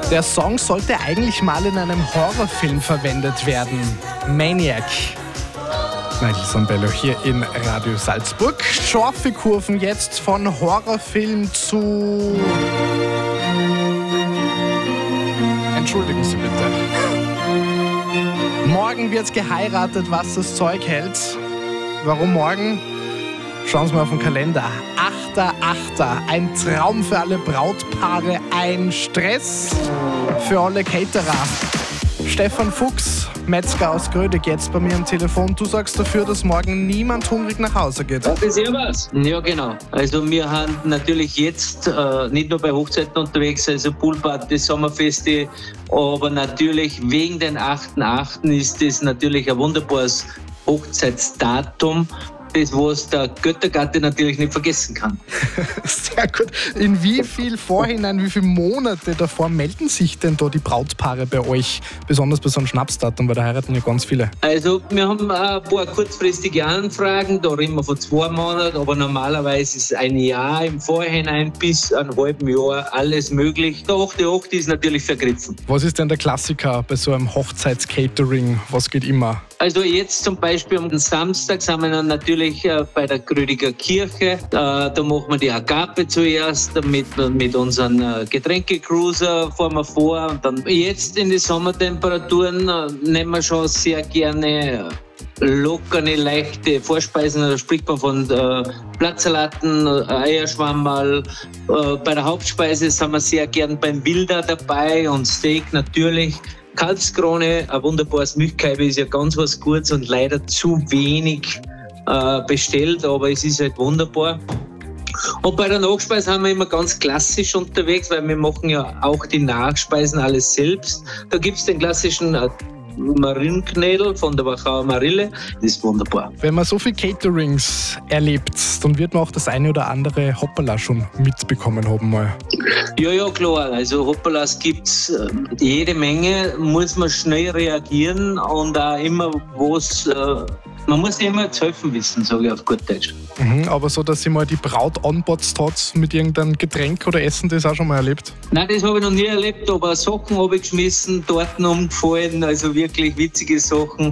Der Song sollte eigentlich mal in einem Horrorfilm verwendet werden. Maniac. Michael Sambello hier in Radio Salzburg. Scharfe Kurven jetzt von Horrorfilm zu... Entschuldigen Sie bitte. Morgen wird geheiratet, was das Zeug hält. Warum morgen? Schauen Sie mal auf den Kalender. 8.8. Ein Traum für alle Brautpaare, ein Stress für alle Caterer. Stefan Fuchs, Metzger aus Grödig, jetzt bei mir am Telefon. Du sagst dafür, dass morgen niemand hungrig nach Hause geht. Servus. Ja, genau. Also wir haben natürlich jetzt nicht nur bei Hochzeiten unterwegs, also Poolparty, Sommerfeste, aber natürlich wegen den 8.8. ist das natürlich ein wunderbares Hochzeitsdatum. Das, was der Göttergatte natürlich nicht vergessen kann. Sehr gut. In wie viel Vorhinein, wie viele Monate davor melden sich denn da die Brautpaare bei euch? Besonders bei so einem Schnapsdatum, weil da heiraten ja ganz viele. Also wir haben ein paar kurzfristige Anfragen, da reden wir von 2 Monaten, aber normalerweise ist ein Jahr im Vorhinein bis ein halben Jahr alles möglich. Der 8.8. ist natürlich vergriffen. Was ist denn der Klassiker bei so einem Hochzeitscatering? Was geht immer? Also jetzt zum Beispiel am Samstag sind wir dann natürlich bei der Grödiger Kirche. Da machen wir die Agape zuerst mit unseren Getränkecruiser fahren wir vor. Und dann jetzt in die Sommertemperaturen nehmen wir schon sehr gerne lockere, leichte Vorspeisen. Da spricht man von Blattsalaten, Eierschwammerl. Bei der Hauptspeise sind wir sehr gern beim Wilder dabei und Steak natürlich. Kalbskrone, ein wunderbares Milchkaibe ist ja ganz was Gutes und leider zu wenig bestellt, aber es ist halt wunderbar. Und bei der Nachspeise haben wir immer ganz klassisch unterwegs, weil wir machen ja auch die Nachspeisen alles selbst. Da gibt es den klassischen Marillenknädel von der Wachauer Marille. Das ist wunderbar. Wenn man so viel Caterings erlebt, dann wird man auch das eine oder andere Hoppala schon mitbekommen haben mal. Ja, klar. Also Hoppalas gibt es jede Menge. Muss man schnell reagieren und auch immer was... Man muss immer zu helfen wissen, sage ich auf gut Deutsch. Aber so, dass sie mal die Braut anbotzt hat mit irgendeinem Getränk oder Essen, das auch schon mal erlebt? Nein, das habe ich noch nie erlebt, aber Sachen habe ich geschmissen, Torten umgefallen, also wirklich witzige Sachen.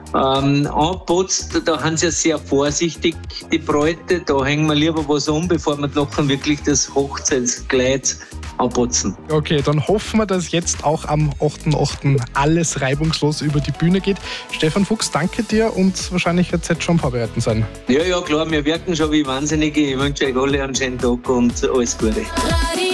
Anputzt, da haben sie ja sehr vorsichtig, die Bräute, da hängen wir lieber was um, bevor wir nachher wirklich das Hochzeitskleid anputzen. Okay, dann hoffen wir, dass jetzt auch am 8.8. alles reibungslos über die Bühne geht. Stefan Fuchs, danke dir und wahrscheinlich wird es jetzt schon vorbereitet sein. Ja, klar, wir wirken schon wie Wahnsinnige. Ich wünsche euch alle einen schönen Tag und alles Gute.